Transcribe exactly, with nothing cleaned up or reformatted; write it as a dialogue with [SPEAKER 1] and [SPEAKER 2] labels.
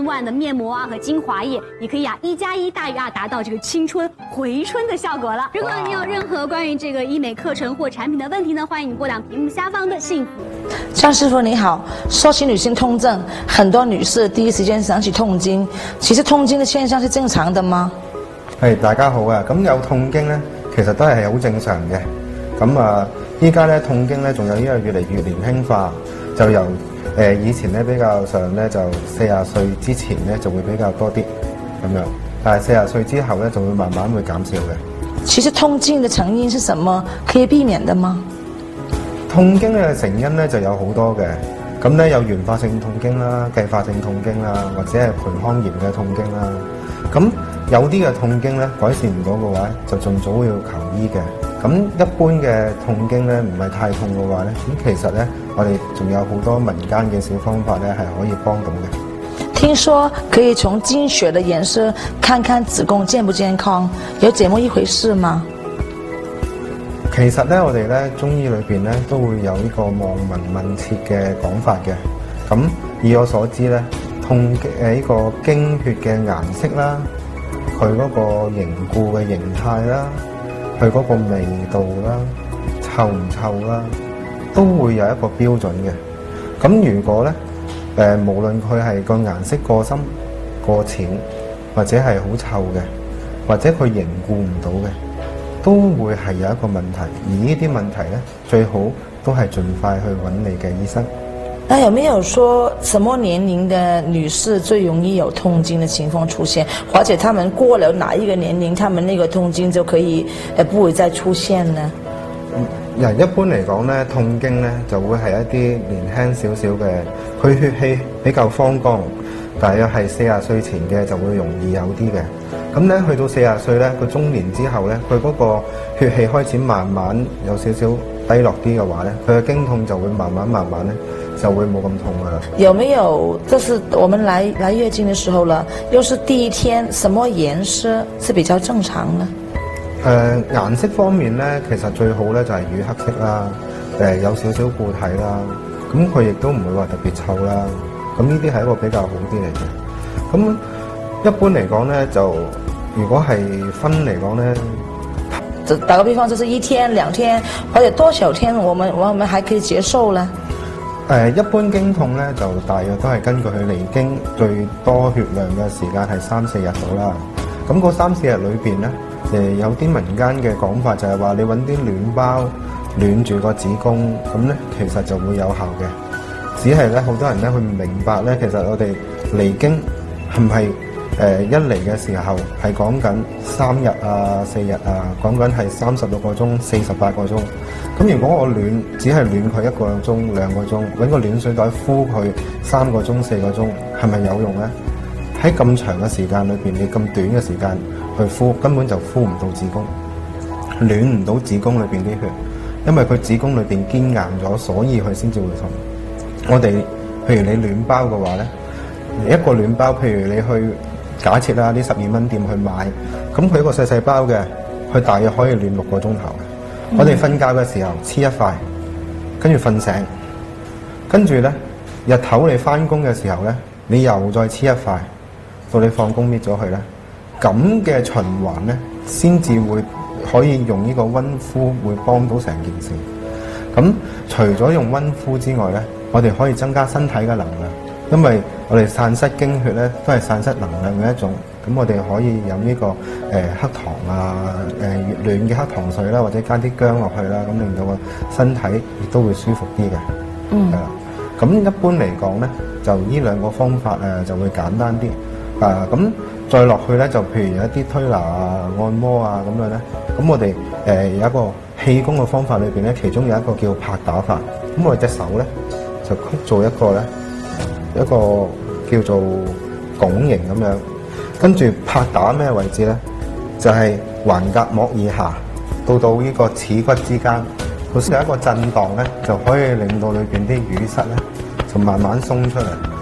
[SPEAKER 1] 万的面膜啊和精华液，你可以啊一加一大于二，达到这个青春回春的效果了。如果你有任何关于这个医美课程或产品的问题呢，欢迎你拨打屏幕下方的幸福。
[SPEAKER 2] 张师傅你好，说起女性痛症，很多女士第一時間想起痛經，其實痛經的現象是正常的嗎？
[SPEAKER 3] 係大家好啊，咁有痛經咧，其實都係好正常嘅。咁啊，依家咧痛經咧，仲有呢個越嚟越年輕化，就由誒、呃、以前咧比較上咧就四十歲之前咧就會比較多啲咁樣，但係四十歲之後咧就會慢慢會減少嘅。
[SPEAKER 2] 其實痛經的成因是什麼？可以避免的嗎？
[SPEAKER 3] 痛經嘅成因咧就有好多嘅，咁咧有原發性痛經啦、繼發性痛經啦，或者係盆腔炎嘅痛經啦。咁有啲嘅痛經咧改善唔到嘅話，就盡早要求醫嘅。咁一般嘅痛經咧唔係太痛嘅話咧，咁其實咧我哋仲有好多民間嘅小方法咧係可以幫到嘅。
[SPEAKER 2] 聽說可以從經血嘅顏色看看子宮健不健康，有這麼一回事嗎？
[SPEAKER 3] 其實咧，我哋咧中醫裏邊咧都會有呢個望聞問切嘅講法嘅。咁以我所知咧，痛誒呢個經血嘅顏色啦，佢嗰個凝固嘅形態啦，佢嗰個味道啦，臭唔臭啦，都會有一個標準嘅。咁如果咧誒、呃，無論佢係個顏色過深、過淺，或者係好臭嘅，或者佢凝固唔到嘅，都會係有一個問題，而呢啲問題呢，最好都係盡快去揾你嘅醫生。
[SPEAKER 2] 那有沒有說什麼年齡的女士最容易有痛經的情況出現，或者她們過了哪一個年齡，她們那個痛經就可以誒不會再出現呢？
[SPEAKER 3] 人一般嚟講呢，痛經呢就會係一啲年輕少少嘅，佢血氣比較方剛，大約係四十歲前嘅就會容易有啲嘅。咁咧，去到四十歲咧，個中年之後咧，佢嗰個血氣開始慢慢有少少低落啲嘅話咧，佢嘅經痛就會慢慢慢慢咧就會冇咁痛噶啦。
[SPEAKER 2] 有沒有？就是我們來來月經的時候了，又是第一天，什麼顏色是比較正常呢？
[SPEAKER 3] 誒、呃、顏色方面咧，其實最好咧就係乳黑色啦，誒、呃、有少少固體啦，咁佢亦都唔會話特別臭啦。咁呢啲係一個比較好啲嚟嘅。咁一般嚟講咧，就如果係分嚟講咧，
[SPEAKER 2] 就打個比方，就是一天、兩天或者多少天，我們我們還可以接受咧。
[SPEAKER 3] 誒、呃、一般經痛咧，就大約都係根據佢嚟經最多血量嘅時間係三四日到啦。咁嗰三四日裏邊咧，誒、呃、有啲民間嘅講法就係話，你揾啲暖包暖住個子宮，咁咧其實就會有效嘅。只係咧，好多人咧佢唔明白咧，其實我哋嚟經係唔係誒一嚟嘅時候係講緊三日啊、四日啊，講緊係三十六個鐘、四十八個鐘。咁如果我暖，只係暖佢一個鐘、兩個鐘，揾個暖水袋敷佢三個鐘、四個鐘，係咪有用咧？喺咁長嘅時間裏邊，你咁短嘅時間去敷，根本就敷唔到子宮，暖唔到子宮裏邊啲血，因為佢子宮裏邊堅硬咗，所以佢先至會痛。我哋譬如你暖包嘅話咧，一個暖包，譬如你去假設啦，啲十二蚊店去買，咁佢一個細細包嘅，佢大約可以暖六個鐘頭嘅。嗯、我哋瞓覺嘅時候黐一塊，跟住瞓醒，跟住咧日頭你翻工嘅時候咧，你又再黐一塊，到你放工搣咗佢咧，咁嘅循環咧，先至會可以用呢個溫敷會幫到成件事。咁除咗用溫敷之外咧，我哋可以增加身體嘅能量，因為我哋散失經血咧，都係散失能量嘅一種。咁我哋可以飲呢、這個誒、呃、黑糖啊，誒、呃、越暖嘅黑糖水啦，或者加啲薑落去啦，咁令到個身體亦都會舒服啲嘅。嗯，係啦。咁一般嚟講咧，就呢兩個方法誒就會簡單啲。啊，咁再落去咧，就譬如有一啲推拿啊、按摩啊咁樣咧，咁我哋誒、呃、有一個氣功嘅方法裏邊咧，其中有一個叫拍打法。咁我哋隻手咧就曲做一個咧，一個叫做拱形咁樣。跟住拍打咩位置咧？就係、是、橫膈膜以下到到呢個恥骨之間，佢有一個震盪咧，就可以令到裏邊啲淤塞咧就慢慢鬆出嚟。